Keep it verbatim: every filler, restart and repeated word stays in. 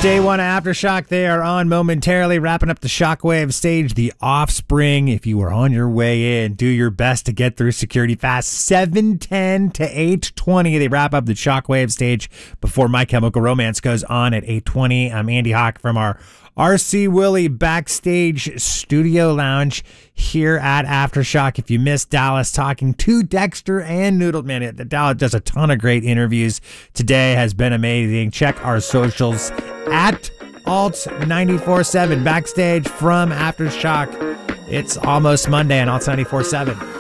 Day one Aftershock. They are on momentarily, wrapping up the Shockwave stage. The Offspring, if you were on your way in, do your best to get through security fast. seven ten to eight twenty. They wrap up the Shockwave stage before My Chemical Romance goes on at eight twenty. I'm Andy Hawk from our R C Willey backstage studio lounge here at Aftershock. If you missed Dallas talking to Dexter and Noodle, man, Dallas does a ton of great interviews today. Has been amazing. Check our socials at Alt ninety-four seven backstage from Aftershock. It's almost Monday on Alt ninety-four seven.